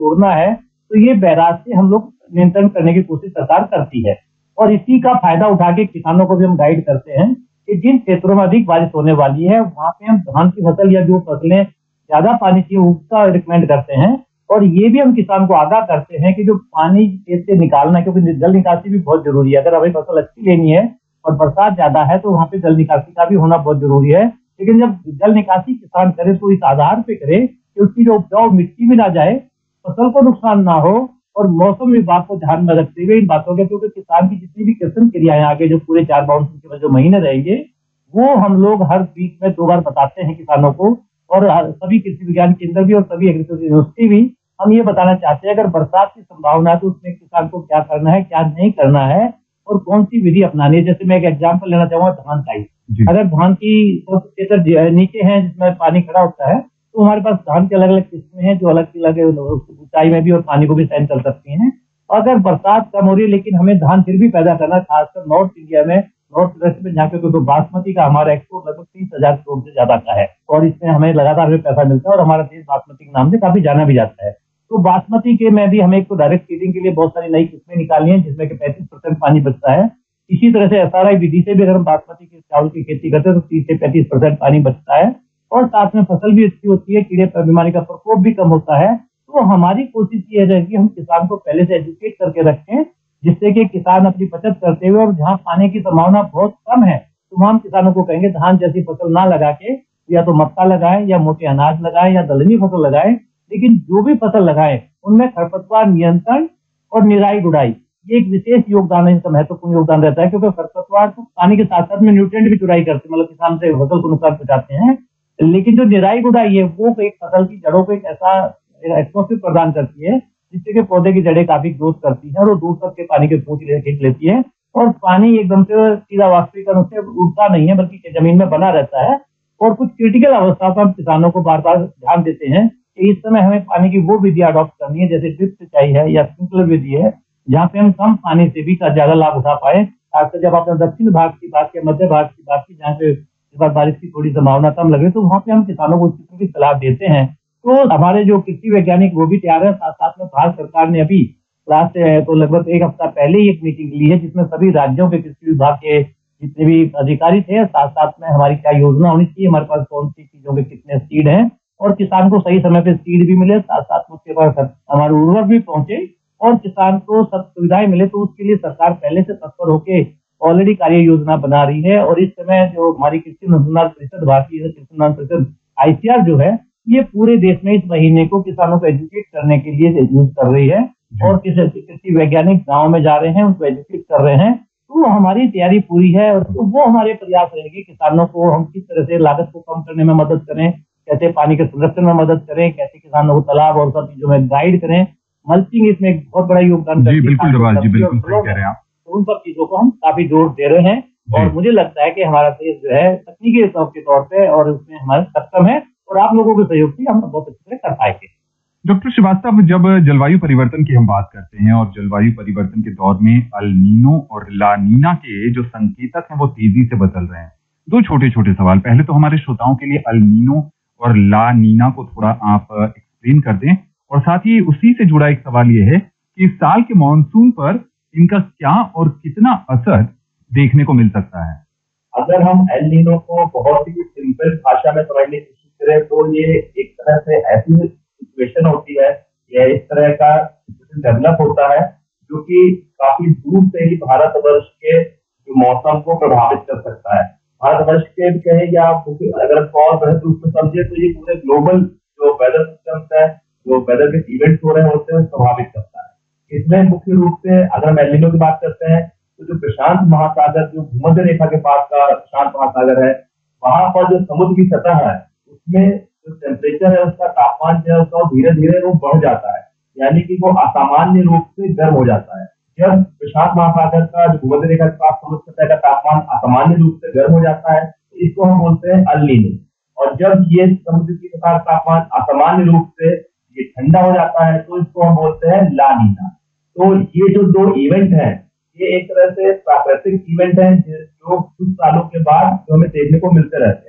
छोड़ना है, तो ये बैराज से हम लोग नियंत्रण करने की कोशिश सरकार करती है। और इसी का फायदा उठा के किसानों को भी हम गाइड करते हैं कि जिन क्षेत्रों में अधिक बारिश होने वाली है, वहां पे हम धान की फसल या जो फसलें ज्यादा पानी चाहिए उसका रिकमेंड करते हैं। और ये भी हम किसान को आगाह करते हैं कि जो पानी खेत से निकालना है, क्योंकि जल निकासी भी बहुत जरूरी है। अगर हमें फसल अच्छी लेनी है और बरसात ज्यादा है तो वहां पे जल निकासी का भी होना बहुत जरूरी है। लेकिन जब जल निकासी किसान करे तो इस आधार पे करे कि उसकी जो उपजाऊ मिट्टी भी ना जाए, फसल को नुकसान ना हो, और मौसम विभाग को ध्यान में रखते हुए इन बातों के, क्योंकि किसान की जितनी भी कृषि क्रियाएं आगे जो पूरे 4 मानसून के जो महीने रहेंगे, वो हम लोग हर वीक में 2 बार बताते हैं किसानों को। और सभी कृषि विज्ञान केंद्र भी और सभी एग्रीकल्चर यूनिवर्सिटी भी हम ये बताना चाहते हैं, अगर बरसात की संभावना है तो उसमें किसान को क्या करना है, क्या नहीं करना है, और कौन सी विधि अपनानी है। जैसे मैं एक एग्जाम्पल लेना चाहूंगा धान का ही। अगर धान की क्षेत्र नीचे है जिसमें पानी खड़ा होता है, तो हमारे पास धान की अलग अलग किस्में हैं जो अलग अलग ऊंचाई में भी और पानी को भी सहन कर सकती हैं। अगर बरसात कम हो रही है लेकिन हमें धान फिर भी पैदा करना, खासकर नॉर्थ इंडिया में, नॉर्थ वेस्ट में, जहाँ पे तो बासमती का हमारा एक्सपोर्ट लगभग 30,000 करोड़ से ज्यादा का है, और इसमें हमें लगातार हमें पैसा मिलता है, और हमारा देश बासमती के नाम से काफी जाना भी जाता है। तो बासमती के में भी हमें एक तो डायरेक्ट फीडिंग के लिए बहुत सारी नई किस्में निकाली हैं जिसमें कि 35% पानी बचता है। इसी तरह से एसआरआई विधि से भी अगर हम बासमती के चावल की खेती करते हैं तो 30 से 35% पानी बचता है, और साथ में फसल भी अच्छी होती है, कीड़े बीमारी का प्रकोप भी कम होता है। तो हमारी कोशिश ये है कि हम किसान को पहले से एजुकेट करके रखें, जिससे कि किसान अपनी बचत करते हुए, और जहाँ पानी की संभावना बहुत कम है तो वहाँ हम किसानों को कहेंगे धान जैसी फसल ना लगा के या तो मक्का लगाएं या मोटे अनाज लगाएं या दलहनी फसल लगाएं, लेकिन जो भी फसल लगाएं उनमें खरपतवार नियंत्रण और निराई गुड़ाई ये एक विशेष योगदान है, इसका महत्वपूर्ण योगदान रहता है, क्योंकि खरपतवार तो पानी के साथ साथ में न्यूट्रिएंट भी चुराई करते हैं, मतलब किसान से फसल को नुकसान पहुंचाते हैं। लेकिन जो निराई गुड़ाई है वो एक फसल की जड़ों को एक ऐसा एटमोस्फेयर प्रदान करती है जिससे कि पौधे की जड़ें काफी ग्रोथ करती है, और वो दूर तक के पानी के स्रोत खींच लेती है, और पानी एकदम से सीधा वाष्पीकरण से उड़ता नहीं है बल्कि जमीन में बना रहता है। और कुछ क्रिटिकल अवस्था पर हम किसानों को बार बार ध्यान देते हैं कि इस समय हमें पानी की वो विधि अडॉप्ट करनी है, जैसे ड्रिप सिंचाई है या स्प्रिंकलर विधि है, जहाँ पे हम कम पानी से भी ज्यादा लाभ उठा पाए। खासकर जब आपने दक्षिण भाग की बात की, मध्य भाग की बात की, जहाँ पे इस बार बारिश की थोड़ी संभावना कम लग रही है, तो वहाँ पे हम किसानों को इस किस्म की सलाह देते हैं। तो हमारे जो कृषि वैज्ञानिक वो भी तैयार है, साथ साथ में भारत सरकार ने अभी लास्ट तो लगभग 1 हफ्ता पहले ही एक मीटिंग ली है जिसमें सभी राज्यों के कृषि विभाग के जितने भी अधिकारी थे, साथ साथ में हमारी क्या योजना होनी चाहिए, हमारे पास कौन सी चीजों के कितने सीड हैं, और किसान को सही समय पे सीड भी मिले, साथ साथ में उसके पास हमारे उर्वरक भी पहुंचे और किसान को सब सुविधाएं मिले। तो उसके लिए सरकार पहले से तत्पर होके ऑलरेडी कार्य योजना बना रही है। और इस समय जो हमारी कृषि अनुसंधान परिषद, भारतीय कृषि अनुसंधान परिषद आईसीआर जो है, ये पूरे देश में इस महीने को किसानों को एजुकेट करने के लिए यूज कर रही है, और कृषि वैज्ञानिक गाँव में जा रहे हैं, उनको एजुकेट कर रहे हैं। तो हमारी तैयारी पूरी है, और तो वो हमारे प्रयास रहेगी किसानों को हम किस तरह से लागत को कम करने में मदद करें, कैसे पानी के संरक्षण में मदद करें, कैसे किसानों को तालाब और सब चीजों में गाइड करें। मल्चिंग इसमें एक बहुत बड़ा योगदान करती है। बिल्कुल डोभाल जी, बिल्कुल सही कह रहे हैं आप। तो उन सब चीजों को हम काफी जोर दे रहे हैं, और मुझे लगता है कि हमारा देश जो है तकनीकी के तौर पे और उसमें हमारे सक्षम है, और आप लोगों के सहयोग से हम बहुत अच्छे से कर पाएंगे। डॉक्टर श्रीवास्तव, जब जलवायु परिवर्तन की हम बात करते हैं और जलवायु परिवर्तन के दौर में अल नीनो और ला नीना के जो संकेतक हैं वो तेजी से बदल रहे हैं, 2 छोटे छोटे सवाल। पहले तो हमारे श्रोताओं के लिए अल नीनो और ला नीना को थोड़ा आप एक्सप्लेन कर दें, और साथ ही उसी से जुड़ा एक सवाल ये है कि इस साल के मानसून पर इनका क्या और कितना असर देखने को मिल सकता है। अगर हम एल नीनो को बहुत ही सिंपल भाषा में समझने की कोशिश करें तो ये एक तरह से ऐसी सिचुएशन होती है, या इस तरह का डेवलप होता है जो कि काफी दूर से ही भारतवर्ष के जो मौसम को प्रभावित कर सकता है। भारतवर्ष के कहें या अगर और बेहतर रूप में समझे तो ये पूरे ग्लोबल जो वेदर सिस्टम्स है, जो वेदर के इवेंट्स हो रहे हैं उससे प्रभावित करता है। इसमें मुख्य रूप से अगर हम एल नीनो की बात करते हैं तो जो प्रशांत महासागर, जो भूमध्य रेखा के पास का प्रशांत महासागर है, वहां पर जो समुद्र की सतह है उसमें जो टेम्परेचर है, उसका तापमान जो है उसका धीरे धीरे वो बढ़ जाता है, यानी कि वो असामान्य रूप से गर्म हो जाता है। जब प्रशांत महासागर का जो भूमध्य रेखा के पास समुद्र सतह का तापमान असामान्य रूप से गर्म हो जाता है तो इसको हम बोलते हैं अल नीनो। और जब ये समुद्र की सतह का तापमान असामान्य रूप से ये ठंडा हो जाता है तो इसको हम बोलते हैं ला नीना। तो ये जो 2 इवेंट है ये एक तरह से प्राकृतिक इवेंट है जो कुछ सालों के बाद जो हमें देखने को मिलते रहते हैं।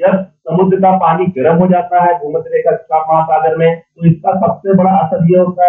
जब समुद्र का पानी गर्म हो जाता है भूमध्य रेखा महासागर में, तो इसका सबसे बड़ा असर ये होता है